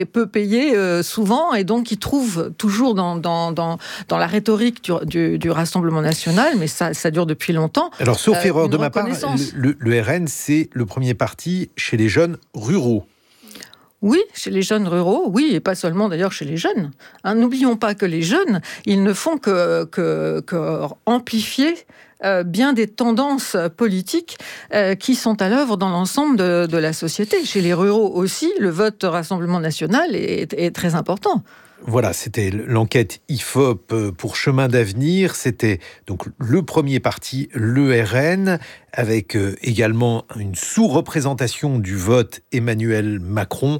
peu payés souvent, et donc ils trouvent toujours dans la rhétorique du Rassemblement national, mais ça dure depuis longtemps. Alors, sauf erreur de ma part, le RN, c'est le premier parti chez les jeunes ruraux. Oui, chez les jeunes ruraux, oui, et pas seulement d'ailleurs chez les jeunes. N'oublions pas que les jeunes, ils ne font que amplifier bien des tendances politiques qui sont à l'œuvre dans l'ensemble de la société. Chez les ruraux aussi, le vote Rassemblement national est très important. Voilà, c'était l'enquête IFOP pour Chemin d'avenir. C'était donc le premier parti, le RN, avec également une sous-représentation du vote Emmanuel Macron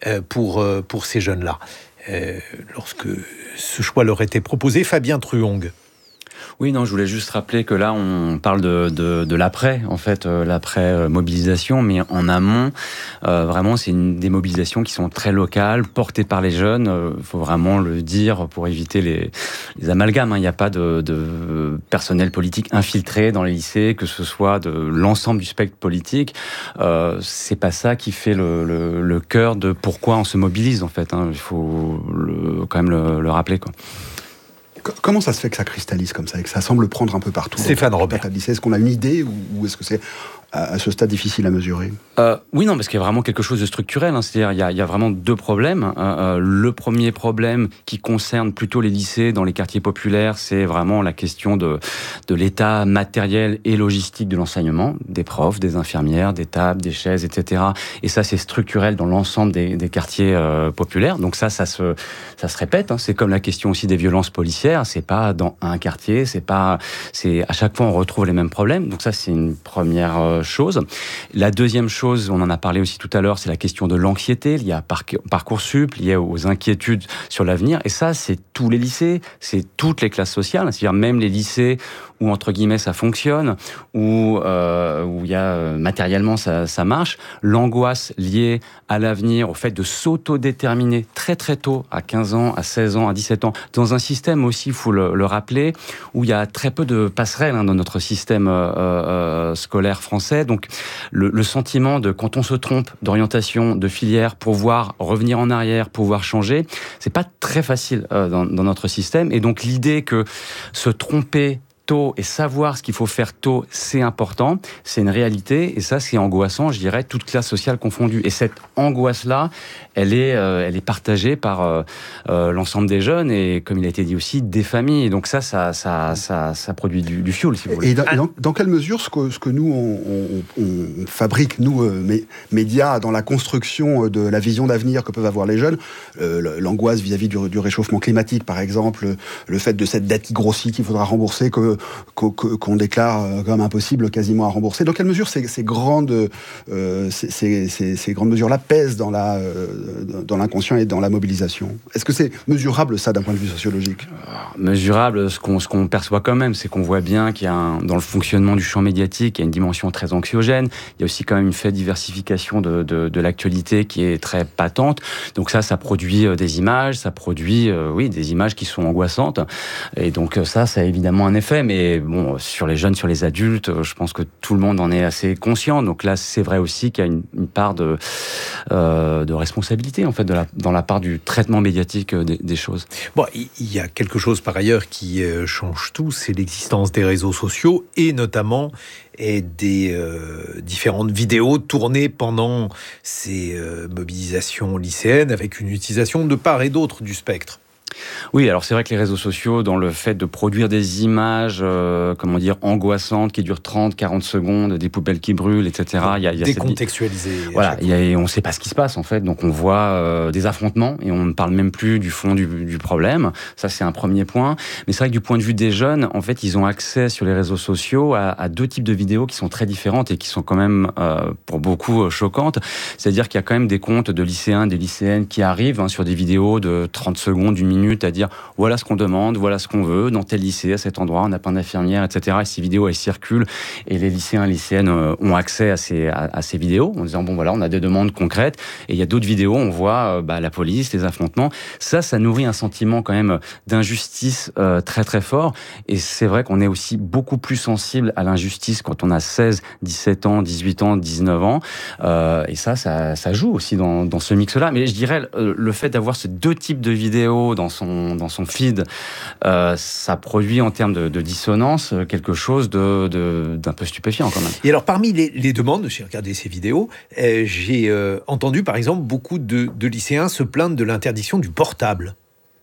pour ces jeunes-là. Lorsque ce choix leur était proposé, Fabien Truong. Oui, non, je voulais juste rappeler que là, on parle de l'après, en fait, l'après-mobilisation, mais en amont, vraiment, c'est des mobilisations qui sont très locales, portées par les jeunes. Il faut vraiment le dire pour éviter les amalgames. Il n'y a pas de personnel politique infiltré dans les lycées, que ce soit de l'ensemble du spectre politique. C'est pas ça qui fait le cœur de pourquoi on se mobilise, en fait. Il faut quand même le rappeler, quoi. Comment ça se fait que ça cristallise comme ça et que ça semble prendre un peu partout? Stéphane Robert. Est-ce qu'on a une idée ou est-ce que c'est à ce stade difficile à mesurer? Oui, non, parce qu'il y a vraiment quelque chose de structurel. C'est-à-dire, il y a vraiment deux problèmes. Le premier problème qui concerne plutôt les lycées dans les quartiers populaires, c'est vraiment la question de l'état matériel et logistique de l'enseignement, des profs, des infirmières, des tables, des chaises, etc. Et ça, c'est structurel dans l'ensemble des quartiers populaires. Donc ça se répète. C'est comme la question aussi des violences policières. C'est pas dans un quartier, c'est à chaque fois on retrouve les mêmes problèmes. Donc ça, c'est une première chose. La deuxième chose, on en a parlé aussi tout à l'heure, c'est la question de l'anxiété liée à Parcoursup, liée aux inquiétudes sur l'avenir. Et ça, c'est tous les lycées, c'est toutes les classes sociales, c'est-à-dire même les lycées où, entre guillemets, ça fonctionne, où il y a matériellement ça marche. L'angoisse liée à l'avenir, au fait de s'autodéterminer très très tôt, à 15 ans, à 16 ans, à 17 ans, dans un système aussi, il faut le rappeler, où il y a très peu de passerelles dans notre système scolaire français. Donc le sentiment de, quand on se trompe d'orientation, de filière, pouvoir revenir en arrière, pouvoir changer, c'est pas très facile dans notre système. Et donc l'idée que se tromper tôt et savoir ce qu'il faut faire tôt, c'est important, c'est une réalité, et ça c'est angoissant, je dirais, toute classe sociale confondue. Et cette angoisse-là, elle est partagée par l'ensemble des jeunes et, comme il a été dit aussi, des familles. Et donc ça produit du fuel, si vous voulez. Et dans quelle mesure ce que nous on fabrique, nous médias, dans la construction de la vision d'avenir que peuvent avoir les jeunes, l'angoisse vis-à-vis du réchauffement climatique, par exemple, le fait de cette dette qui grossit, qu'il faudra rembourser, qu'on déclare comme impossible quasiment à rembourser. Dans quelle mesure ces grandes mesures-là pèsent dans l'inconscient et dans la mobilisation? Est-ce que c'est mesurable, ça, d'un point de vue sociologique? Mesurable, ce qu'on perçoit quand même, c'est qu'on voit bien qu'il y a dans le fonctionnement du champ médiatique, il y a une dimension très anxiogène. Il y a aussi quand même une faible diversification de l'actualité qui est très patente. Donc ça produit des images, des images qui sont angoissantes. Et donc ça a évidemment un effet. Mais bon, sur les jeunes, sur les adultes, je pense que tout le monde en est assez conscient. Donc là, c'est vrai aussi qu'il y a une part de responsabilité, en fait, dans la part du traitement médiatique des choses. Bon, il y a quelque chose par ailleurs qui change tout, c'est l'existence des réseaux sociaux et notamment des différentes vidéos tournées pendant ces mobilisations lycéennes avec une utilisation de part et d'autre du spectre. Oui, alors c'est vrai que les réseaux sociaux, dans le fait de produire des images, angoissantes, qui durent 30, 40 secondes, des poubelles qui brûlent, etc. Il y a décontextualisé. Voilà, on ne sait pas ce qui se passe, en fait. Donc on voit des affrontements et on ne parle même plus du fond du problème. Ça, c'est un premier point. Mais c'est vrai que du point de vue des jeunes, en fait, ils ont accès sur les réseaux sociaux à deux types de vidéos qui sont très différentes et qui sont quand même, pour beaucoup, choquantes. C'est-à-dire qu'il y a quand même des comptes de lycéens, des lycéennes qui arrivent sur des vidéos de 30 secondes, 1 minute, minutes à dire voilà ce qu'on demande, voilà ce qu'on veut, dans tel lycée, à cet endroit, on a plein d'infirmières, etc. Et ces vidéos, elles circulent et les lycéens et lycéennes ont accès à ces vidéos en disant bon voilà, on a des demandes concrètes. Et il y a d'autres vidéos, on voit la police, les affrontements. Ça nourrit un sentiment quand même d'injustice très très fort. Et c'est vrai qu'on est aussi beaucoup plus sensible à l'injustice quand on a 16, 17 ans, 18 ans, 19 ans. Et ça joue aussi dans ce mix-là. Mais je dirais, le fait d'avoir ces deux types de vidéos dans son feed, ça produit en termes de dissonance quelque chose d'un peu stupéfiant quand même. Et alors, parmi les demandes, j'ai regardé ces vidéos, j'ai entendu par exemple beaucoup de lycéens se plaindre de l'interdiction du portable.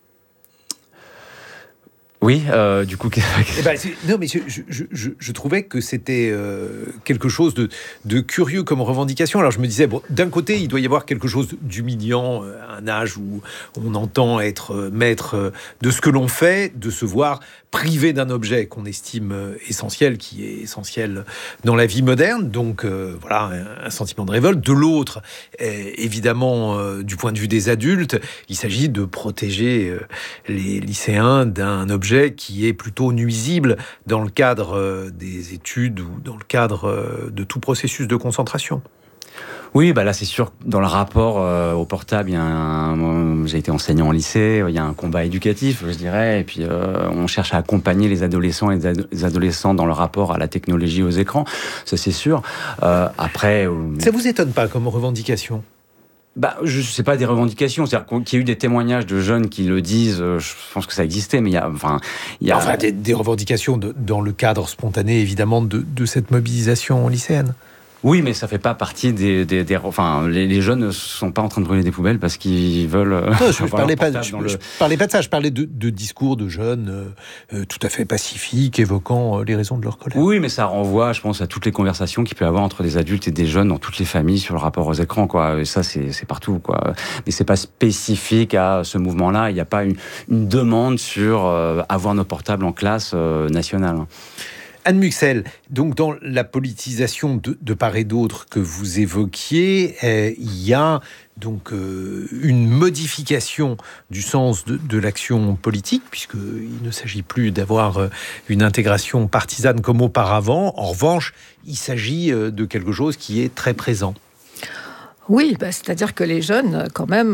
Oui, du coup... non, mais je trouvais que c'était quelque chose de curieux comme revendication. Alors je me disais, bon, d'un côté, il doit y avoir quelque chose d'humiliant, à un âge où on entend être maître de ce que l'on fait, de se voir privé d'un objet qu'on estime essentiel, qui est essentiel dans la vie moderne. Donc voilà, un sentiment de révolte. De l'autre, évidemment, du point de vue des adultes, il s'agit de protéger les lycéens d'un objet qui est plutôt nuisible dans le cadre des études ou dans le cadre de tout processus de concentration. Oui, là c'est sûr, dans le rapport au portable, j'ai été enseignant en lycée, il y a un combat éducatif, je dirais, et puis on cherche à accompagner les adolescents et les adolescents dans le rapport à la technologie, aux écrans, ça c'est sûr. Après... Ça vous étonne pas comme revendication ? Je sais pas des revendications, c'est-à-dire qu'il y a eu des témoignages de jeunes qui le disent, je pense que ça existait, mais il y a des revendications dans le cadre spontané, évidemment, de cette mobilisation lycéenne. Oui, mais ça fait pas partie les jeunes ne sont pas en train de brûler des poubelles parce qu'ils veulent... Non, je parlais pas de ça, je parlais de discours de jeunes tout à fait pacifiques, évoquant les raisons de leur colère. Oui, mais ça renvoie, je pense, à toutes les conversations qu'il peut y avoir entre des adultes et des jeunes dans toutes les familles sur le rapport aux écrans, quoi. Et ça, c'est partout, quoi. Mais c'est pas spécifique à ce mouvement-là. Il n'y a pas une demande sur avoir nos portables en classe nationale. Anne Muxel, donc dans la politisation de part et d'autre que vous évoquiez, il y a donc une modification du sens de l'action politique, puisqu'il ne s'agit plus d'avoir une intégration partisane comme auparavant. En revanche, il s'agit de quelque chose qui est très présent. Oui, c'est-à-dire que les jeunes, quand même,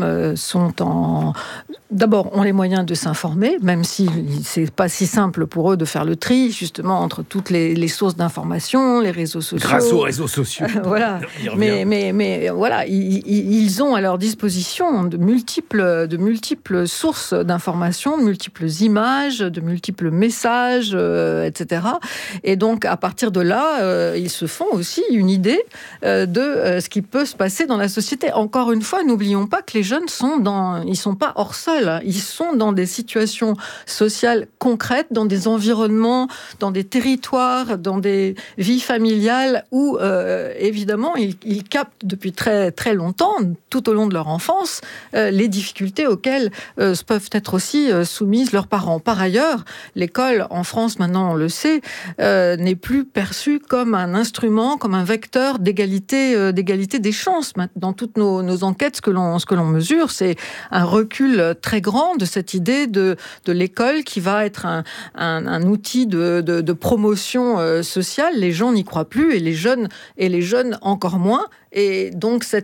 d'abord, ont les moyens de s'informer, même si c'est pas si simple pour eux de faire le tri, justement, entre toutes les sources d'information, les réseaux sociaux. Grâce aux réseaux sociaux. Voilà. Mais voilà, ils ont à leur disposition de multiples sources d'information, de multiples images, de multiples messages, etc. Et donc, à partir de là, ils se font aussi une idée de ce qui peut se passer dans la société. Encore une fois, n'oublions pas que les jeunes ils sont pas hors sol. Ils sont dans des situations sociales concrètes, dans des environnements, dans des territoires, dans des vies familiales où, évidemment, ils captent depuis très, très longtemps, tout au long de leur enfance, les difficultés auxquelles peuvent être aussi soumises leurs parents. Par ailleurs, l'école, en France, maintenant, on le sait, n'est plus perçue comme un instrument, comme un vecteur d'égalité des chances. Dans toutes nos enquêtes, ce que l'on mesure, c'est un recul très grand de cette idée de l'école qui va être un outil de promotion sociale. Les gens n'y croient plus et les jeunes encore moins. Et donc ça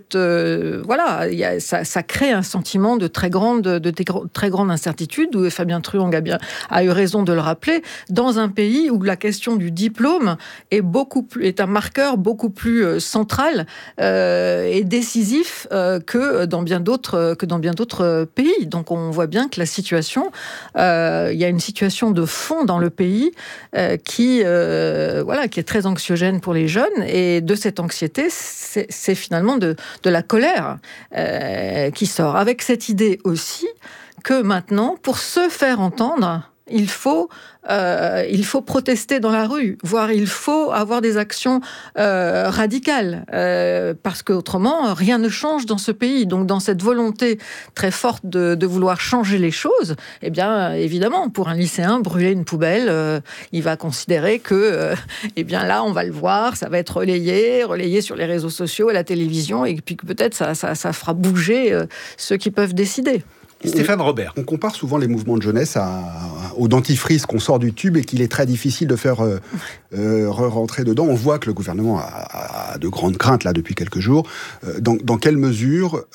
crée un sentiment de très grande incertitude, où Fabien Truong a eu raison de le rappeler, dans un pays où la question du diplôme est un marqueur beaucoup plus central et décisif que dans bien d'autres pays. Donc on voit bien que la situation, il y a une situation de fond dans le pays qui est très anxiogène pour les jeunes, et de cette anxiété, c'est finalement de la colère qui sort, avec cette idée aussi que maintenant, pour se faire entendre, il faut protester dans la rue, voire il faut avoir des actions radicales, parce qu'autrement, rien ne change dans ce pays. Donc, dans cette volonté très forte de vouloir changer les choses, eh bien, évidemment, pour un lycéen, brûler une poubelle, il va considérer que, là, on va le voir, ça va être relayé sur les réseaux sociaux, à la télévision, et puis que peut-être ça fera bouger ceux qui peuvent décider. Stéphane Robert. On compare souvent les mouvements de jeunesse au dentifrice qu'on sort du tube et qu'il est très difficile de faire rentrer dedans. On voit que le gouvernement a de grandes craintes là depuis quelques jours. Dans quelle mesure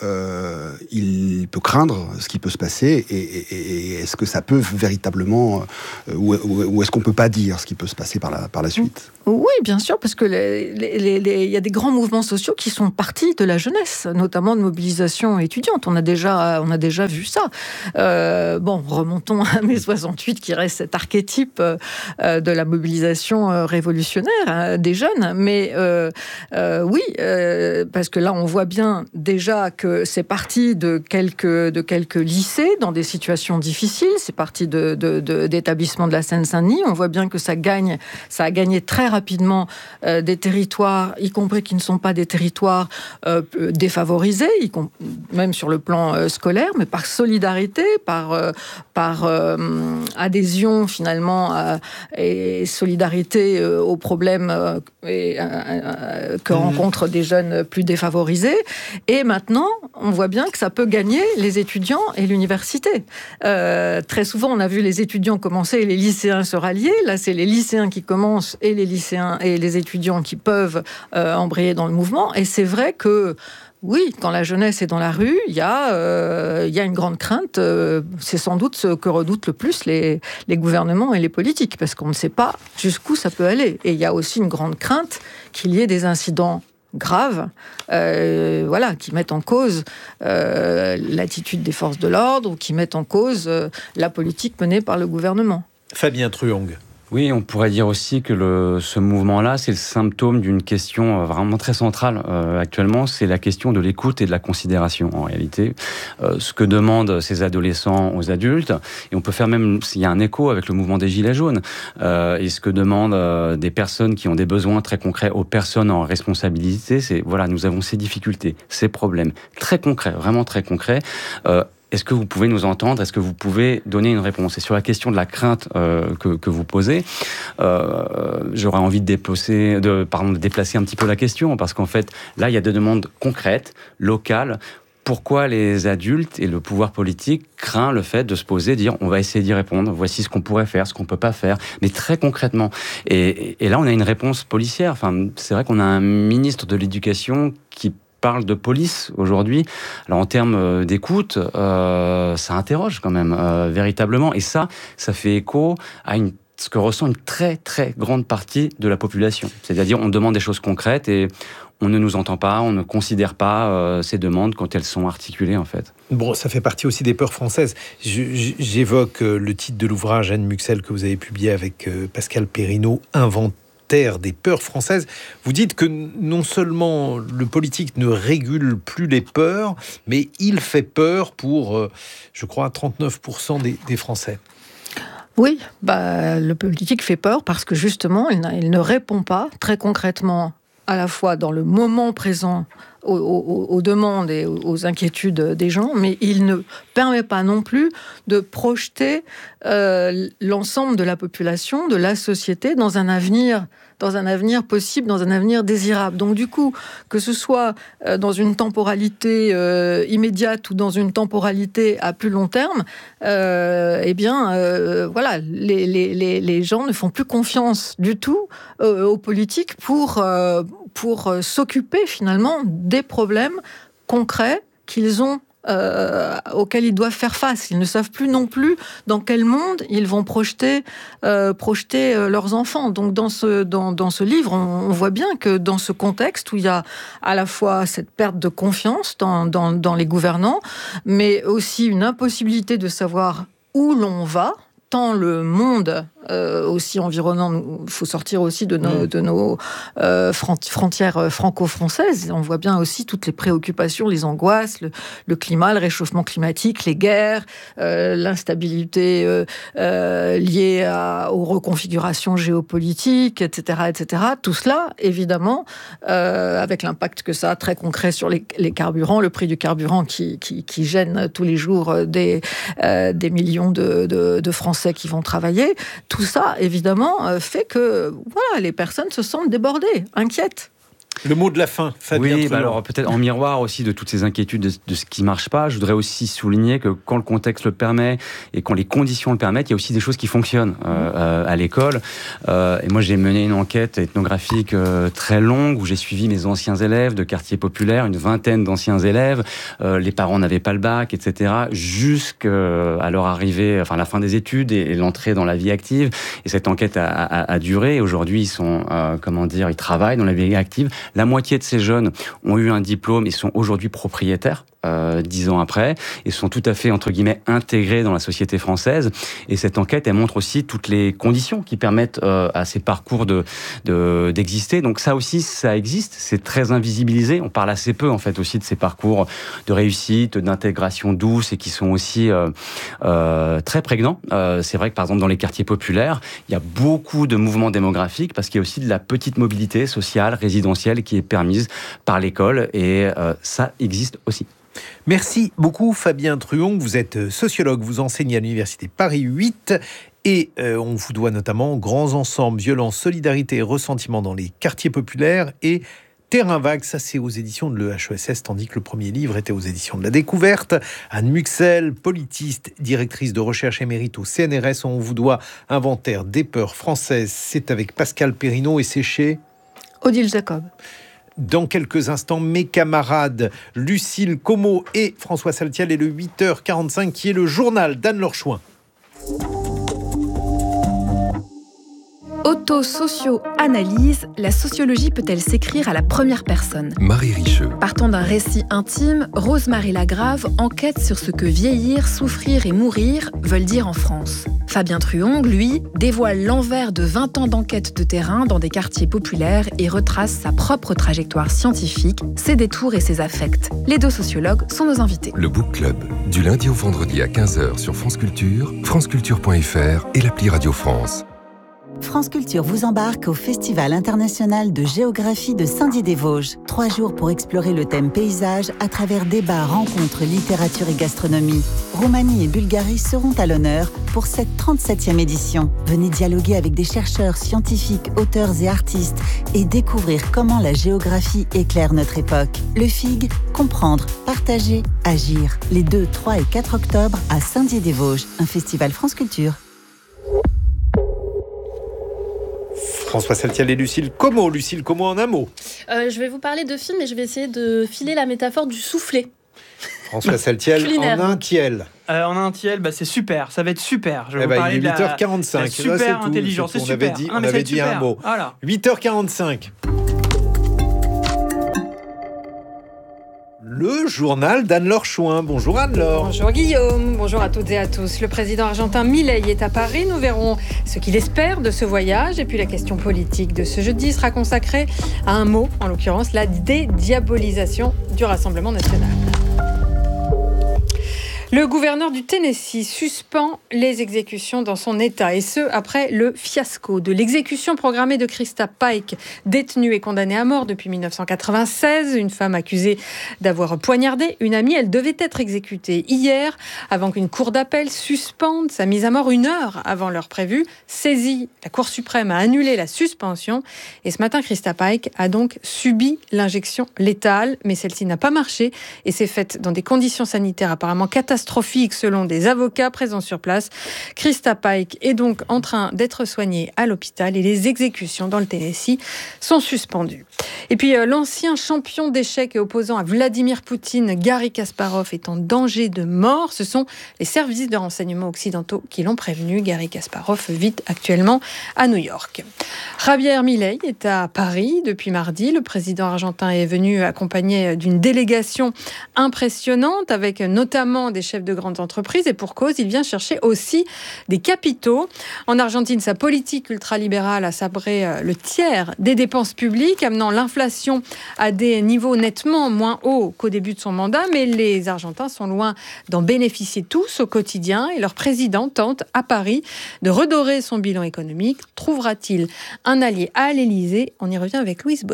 il peut craindre ce qui peut se passer et est-ce que ça peut véritablement ou est-ce qu'on peut pas dire ce qui peut se passer par la suite? Oui, bien sûr, parce que il y a des grands mouvements sociaux qui sont partis de la jeunesse, notamment de mobilisation étudiante. On a déjà vu ça. Remontons à mai 68, qui reste cet archétype de la mobilisation révolutionnaire des jeunes. Mais oui, parce que là, on voit bien déjà que c'est parti de quelques lycées dans des situations difficiles. C'est parti d'établissements de la Seine-Saint-Denis. On voit bien que ça a gagné très rapidement des territoires, y compris qui ne sont pas des territoires défavorisés, même sur le plan scolaire, mais par solidarité, par adhésion finalement et solidarité aux problèmes que rencontrent des jeunes plus défavorisés. Et maintenant, on voit bien que ça peut gagner les étudiants et l'université. Très souvent, on a vu les étudiants commencer et les lycéens se rallier. Là, c'est les lycéens qui commencent et les lycéens et les étudiants qui peuvent embrayer dans le mouvement. Et c'est vrai que oui, quand la jeunesse est dans la rue, il y a une grande crainte. C'est sans doute ce que redoutent le plus les gouvernements et les politiques, parce qu'on ne sait pas jusqu'où ça peut aller. Et il y a aussi une grande crainte qu'il y ait des incidents graves, qui mettent en cause l'attitude des forces de l'ordre ou qui mettent en cause la politique menée par le gouvernement. Fabien Truong. Oui, on pourrait dire aussi que ce mouvement-là, c'est le symptôme d'une question vraiment très centrale actuellement, c'est la question de l'écoute et de la considération, en réalité. Ce que demandent ces adolescents aux adultes, et on peut faire même, s'il y a un écho avec le mouvement des Gilets jaunes, et ce que demandent des personnes qui ont des besoins très concrets aux personnes en responsabilité, c'est, voilà, nous avons ces difficultés, ces problèmes, très concrets, vraiment très concrets. Est-ce que vous pouvez nous entendre? Est-ce que vous pouvez donner une réponse? Et sur la question de la crainte que vous posez, j'aurais envie de déplacer un petit peu la question, parce qu'en fait, là, il y a des demandes concrètes, locales. Pourquoi les adultes et le pouvoir politique craint le fait de se poser, dire on va essayer d'y répondre, voici ce qu'on pourrait faire, ce qu'on peut pas faire, mais très concrètement. Et là, on a une réponse policière. Enfin, c'est vrai qu'on a un ministre de l'Éducation qui parle de police aujourd'hui. Alors en termes d'écoute, ça interroge quand même véritablement. Et ça fait écho à ce que ressent une très très grande partie de la population. C'est-à-dire on demande des choses concrètes et on ne nous entend pas, on ne considère pas ces demandes quand elles sont articulées en fait. Bon, ça fait partie aussi des peurs françaises. J'évoque le titre de l'ouvrage Anne Muxel que vous avez publié avec Pascal Perrineau, Inventaire des peurs françaises. Vous dites que non seulement le politique ne régule plus les peurs, mais il fait peur pour, je crois, 39% des Français. Oui, le politique fait peur parce que justement, il ne répond pas très concrètement à la fois dans le moment présent aux demandes et aux inquiétudes des gens, mais il ne permet pas non plus de projeter l'ensemble de la population, de la société dans un avenir possible, dans un avenir désirable. Donc du coup, que ce soit dans une temporalité immédiate ou dans une temporalité à plus long terme, les gens ne font plus confiance du tout aux politiques pour s'occuper finalement des problèmes concrets qu'ils ont, auxquels ils doivent faire face. Ils ne savent plus non plus dans quel monde ils vont projeter leurs enfants. Donc dans ce livre, on voit bien que dans ce contexte où il y a à la fois cette perte de confiance dans les gouvernants, mais aussi une impossibilité de savoir où l'on va, tant le monde aussi environnant, il faut sortir aussi de nos frontières franco-françaises. On voit bien aussi toutes les préoccupations, les angoisses, le climat, le réchauffement climatique, les guerres, l'instabilité liée aux reconfigurations géopolitiques, etc., etc. Tout cela, évidemment, avec l'impact que ça a très concret sur les carburants, le prix du carburant qui gêne tous les jours des millions de Français qui vont travailler. Tout ça, évidemment, fait que les personnes se sentent débordées, inquiètes. Le mot de la fin, Fabien Truand. Alors peut-être en miroir aussi de toutes ces inquiétudes de ce qui ne marche pas, je voudrais aussi souligner que quand le contexte le permet et quand les conditions le permettent, il y a aussi des choses qui fonctionnent à l'école. Et moi, j'ai mené une enquête ethnographique très longue où j'ai suivi mes anciens élèves de quartiers populaires, une vingtaine d'anciens élèves. Les parents n'avaient pas le bac, etc. Jusqu'à leur arrivée, enfin la fin des études et l'entrée dans la vie active. Et cette enquête a duré. Et aujourd'hui, ils sont, ils travaillent dans la vie active. La moitié de ces jeunes ont eu un diplôme et sont aujourd'hui propriétaires 10 ans après et sont tout à fait, entre guillemets, intégrés dans la société française. Et cette enquête, elle montre aussi toutes les conditions qui permettent à ces parcours d'exister. Donc ça aussi, ça existe. C'est très invisibilisé. On parle assez peu, en fait, aussi de ces parcours de réussite, d'intégration douce et qui sont aussi très prégnants. C'est vrai que, par exemple, dans les quartiers populaires, il y a beaucoup de mouvements démographiques parce qu'il y a aussi de la petite mobilité sociale, résidentielle qui est permise par l'école et ça existe aussi. Merci beaucoup Fabien Truand, vous êtes sociologue, vous enseignez à l'université Paris 8 et on vous doit notamment Grands ensembles, violence, solidarité et ressentiment dans les quartiers populaires et Terrain vague, ça c'est aux éditions de l'EHESS, tandis que le premier livre était aux éditions de La Découverte. Anne Muxel, politiste, directrice de recherche émérite au CNRS, on vous doit Inventaire des peurs françaises, c'est avec Pascal Perrineau et c'est chez Odile Jacob. Dans quelques instants, mes camarades Lucille Como et François Saltiel et le 8h45 qui est le journal d'Anne-Laure Chouin. Auto-socio-analyse, la sociologie peut-elle s'écrire à la première personne ? Marie Richeux. Partant d'un récit intime, Rose-Marie Lagrave enquête sur ce que vieillir, souffrir et mourir veulent dire en France. Fabien Truand, lui, dévoile l'envers de 20 ans d'enquête de terrain dans des quartiers populaires et retrace sa propre trajectoire scientifique, ses détours et ses affects. Les deux sociologues sont nos invités. Le Book Club, du lundi au vendredi à 15h sur France Culture, franceculture.fr et l'appli Radio France. France Culture vous embarque au Festival international de géographie de Saint-Dié-des-Vosges. 3 jours pour explorer le thème paysage à travers débats, rencontres, littérature et gastronomie. Roumanie et Bulgarie seront à l'honneur pour cette 37e édition. Venez dialoguer avec des chercheurs, scientifiques, auteurs et artistes et découvrir comment la géographie éclaire notre époque. Le FIG, comprendre, partager, agir. Les 2, 3 et 4 octobre à Saint-Dié-des-Vosges, un festival France Culture. François Saltiel et Lucille Como. Lucille Como en un mot. Je vais vous parler de film et je vais essayer de filer la métaphore du soufflé. François Saltiel en un tiel. En un tiel, c'est super, ça va être super. Je vais vous parler il est 8h45. C'est super intelligent, c'est super. On avait dit un mot. Voilà. 8h45. Le journal d'Anne-Laure Chouin. Bonjour Anne-Laure. Bonjour Guillaume, bonjour à toutes et à tous. Le président argentin Milei est à Paris. Nous verrons ce qu'il espère de ce voyage. Et puis la question politique de ce jeudi sera consacrée à un mot, en l'occurrence la dédiabolisation du Rassemblement national. Le gouverneur du Tennessee suspend les exécutions dans son État, et ce, après le fiasco de l'exécution programmée de Krista Pike, détenue et condamnée à mort depuis 1996. Une femme accusée d'avoir poignardé une amie. Elle devait être exécutée hier, avant qu'une cour d'appel suspende sa mise à mort 1 heure avant l'heure prévue. Saisie, la Cour suprême a annulé la suspension, et ce matin, Krista Pike a donc subi l'injection létale, mais celle-ci n'a pas marché, et s'est faite dans des conditions sanitaires apparemment catastrophiques selon des avocats présents sur place. Krista Pike est donc en train d'être soignée à l'hôpital et les exécutions dans le Tennessee sont suspendues. Et puis l'ancien champion d'échecs et opposant à Vladimir Poutine, Garry Kasparov, est en danger de mort. Ce sont les services de renseignement occidentaux qui l'ont prévenu. Garry Kasparov vit actuellement à New York. Javier Milei est à Paris depuis mardi. Le président argentin est venu accompagné d'une délégation impressionnante avec notamment des chefs de grandes entreprises, et pour cause, il vient chercher aussi des capitaux. En Argentine, sa politique ultralibérale a sabré le tiers des dépenses publiques, amenant l'inflation à des niveaux nettement moins hauts qu'au début de son mandat, mais les Argentins sont loin d'en bénéficier tous au quotidien, et leur président tente à Paris de redorer son bilan économique. Trouvera-t-il un allié à l'Élysée ? On y revient avec Louise Baudet.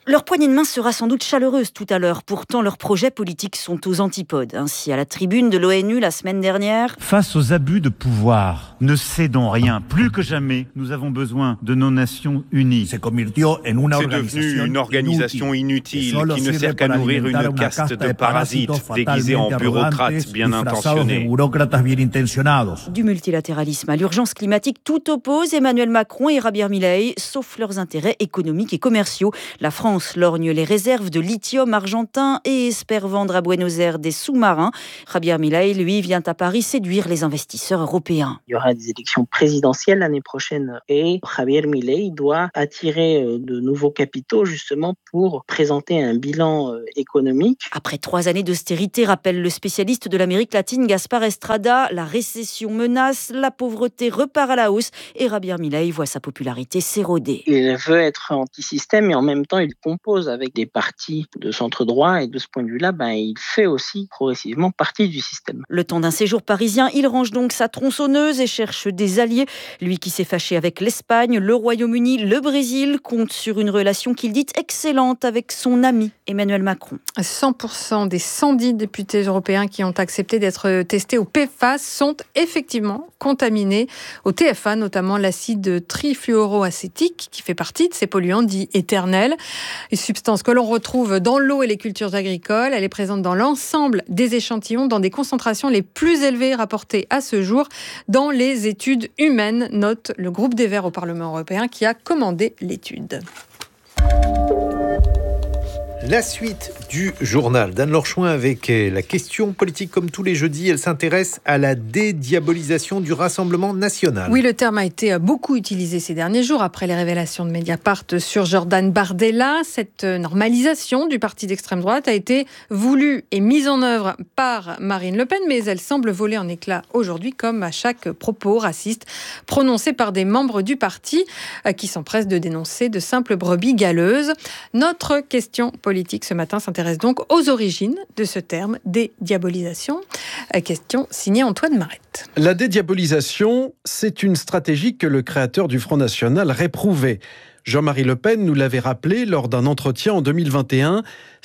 Leur poignée de main sera sans doute chaleureuse tout à l'heure. Pourtant, leurs projets politiques sont aux antipodes. Ainsi, à la tribune de l'ONU la semaine dernière... Face aux abus de pouvoir, ne cédons rien. Plus que jamais, nous avons besoin de nos nations unies. C'est devenu une organisation inutile qui ne sert qu'à nourrir une caste de parasites déguisés en bureaucrates bien intentionnés. Du multilatéralisme à l'urgence climatique, tout oppose Emmanuel Macron et Javier Milei, sauf leurs intérêts économiques et commerciaux. La France lorgne les réserves de lithium argentin et espère vendre à Buenos Aires des sous-marins. Javier Milei, lui, vient à Paris séduire les investisseurs européens. Il y aura des élections présidentielles l'année prochaine et Javier Milei doit attirer de nouveaux capitaux justement pour présenter un bilan économique. Après 3 années d'austérité, rappelle le spécialiste de l'Amérique latine Gaspar Estrada, la récession menace, la pauvreté repart à la hausse et Javier Milei voit sa popularité s'éroder. Il veut être anti-système et en même temps il compose avec des partis de centre-droit et de ce point de vue-là, il fait aussi progressivement partie du système. Le temps d'un séjour parisien, il range donc sa tronçonneuse et cherche des alliés. Lui qui s'est fâché avec l'Espagne, le Royaume-Uni, le Brésil, compte sur une relation qu'il dit excellente avec son ami Emmanuel Macron. 100% des 110 députés européens qui ont accepté d'être testés au PFAS sont effectivement contaminés au TFA, notamment l'acide trifluoroacétique qui fait partie de ces polluants dits éternels. Une substance que l'on retrouve dans l'eau et les cultures agricoles. Elle est présente dans l'ensemble des échantillons dans des concentrations les plus élevées rapportées à ce jour dans les études humaines, note le groupe des Verts au Parlement européen qui a commandé l'étude. La suite du journal d'Anne-Laure Chouin avec la question politique comme tous les jeudis. Elle s'intéresse à la dédiabolisation du Rassemblement national. Oui, le terme a été beaucoup utilisé ces derniers jours après les révélations de Mediapart sur Jordan Bardella. Cette normalisation du parti d'extrême droite a été voulue et mise en œuvre par Marine Le Pen, mais elle semble voler en éclats aujourd'hui, comme à chaque propos raciste prononcé par des membres du parti qui s'empressent de dénoncer de simples brebis galeuses. Notre question politique ce matin s'intéresse donc aux origines de ce terme dédiabolisation. Question signée Antoine Marette. La dédiabolisation, c'est une stratégie que le créateur du Front National réprouvait. Jean-Marie Le Pen nous l'avait rappelé lors d'un entretien en 2021,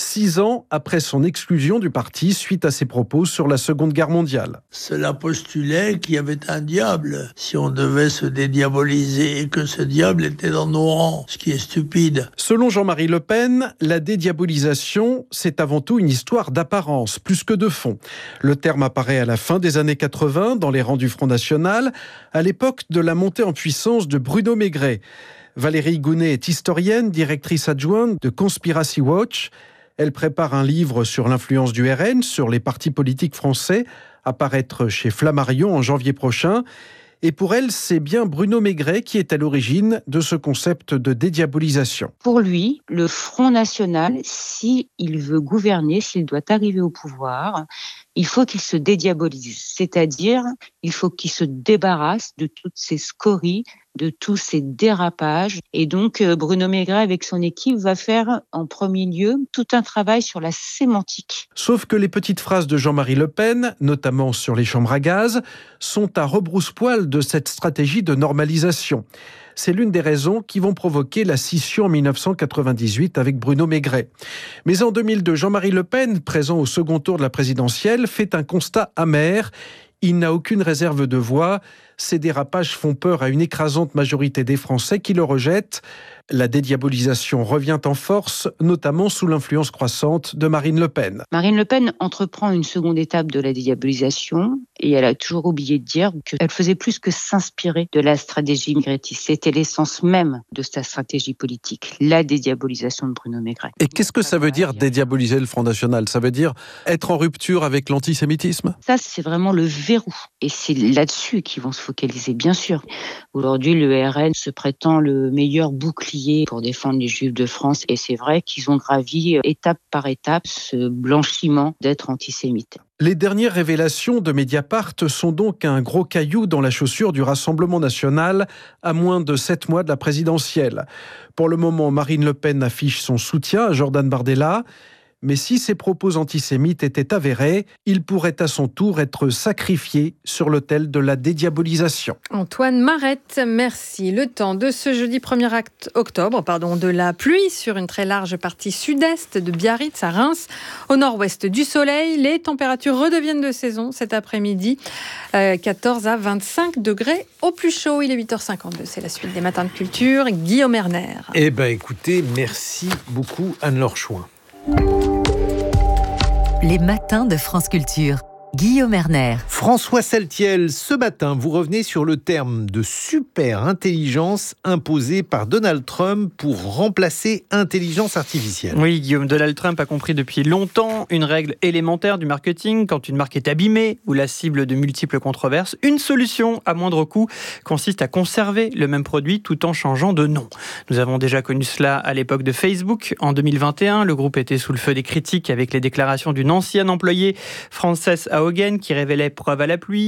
6 ans après son exclusion du parti suite à ses propos sur la Seconde Guerre mondiale. Cela postulait qu'il y avait un diable si on devait se dédiaboliser et que ce diable était dans nos rangs, ce qui est stupide. Selon Jean-Marie Le Pen, la dédiabolisation, c'est avant tout une histoire d'apparence, plus que de fond. Le terme apparaît à la fin des années 80 dans les rangs du Front National, à l'époque de la montée en puissance de Bruno Maigret. Valérie Gounet est historienne, directrice adjointe de Conspiracy Watch. Elle prépare un livre sur l'influence du RN sur les partis politiques français, à paraître chez Flammarion en janvier prochain. Et pour elle, c'est bien Bruno Maigret qui est à l'origine de ce concept de dédiabolisation. Pour lui, le Front National, s'il veut gouverner, s'il doit arriver au pouvoir, il faut qu'il se dédiabolise. C'est-à-dire, il faut qu'il se débarrasse de toutes ces scories, de tous ces dérapages. Et donc, Bruno Maigret, avec son équipe, va faire en premier lieu tout un travail sur la sémantique. Sauf que les petites phrases de Jean-Marie Le Pen, notamment sur les chambres à gaz, sont à rebrousse-poil de cette stratégie de normalisation. C'est l'une des raisons qui vont provoquer la scission en 1998 avec Bruno Maigret. Mais en 2002, Jean-Marie Le Pen, présent au second tour de la présidentielle, fait un constat amer. Il n'a aucune réserve de voix. Ces dérapages font peur à une écrasante majorité des Français qui le rejettent. La dédiabolisation revient en force, notamment sous l'influence croissante de Marine Le Pen. Marine Le Pen entreprend une seconde étape de la dédiabolisation et elle a toujours oublié de dire qu'elle faisait plus que s'inspirer de la stratégie maigretiste. C'était l'essence même de sa stratégie politique, la dédiabolisation de Bruno Maigret. Et qu'est-ce que ça veut dire dédiaboliser le Front National ? Ça veut dire être en rupture avec l'antisémitisme ? Ça, c'est vraiment le verrou. Et c'est là-dessus qu'ils vont se focaliser, bien sûr. Aujourd'hui, le RN se prétend le meilleur bouclier pour défendre les Juifs de France. Et c'est vrai qu'ils ont gravi étape par étape ce blanchiment d'être antisémite. Les dernières révélations de Mediapart sont donc un gros caillou dans la chaussure du Rassemblement national à moins de 7 mois de la présidentielle. Pour le moment, Marine Le Pen affiche son soutien à Jordan Bardella. mais si ses propos antisémites étaient avérés, il pourrait à son tour être sacrifié sur l'autel de la dédiabolisation. Antoine Marette, merci. Le temps de ce jeudi 1er octobre, de la pluie sur une très large partie sud-est de Biarritz à Reims. Au nord-ouest du soleil, les températures redeviennent de saison cet après-midi. 14 à 25 degrés au plus chaud. Il est 8h52. C'est la suite des Matins de Culture. Guillaume Erner. Eh bien, écoutez, merci beaucoup Anne-Laure Chouin. Les Matins de France Culture. Guillaume Erner. François Saltiel, ce matin, vous revenez sur le terme de super intelligence imposé par Donald Trump pour remplacer intelligence artificielle. Oui, Guillaume, Donald Trump a compris depuis longtemps une règle élémentaire du marketing. Quand une marque est abîmée ou la cible de multiples controverses, une solution à moindre coût consiste à conserver le même produit tout en changeant de nom. Nous avons déjà connu cela à l'époque de Facebook. En 2021, le groupe était sous le feu des critiques avec les déclarations d'une ancienne employée, Frances Haugen, qui révélait preuve à la pluie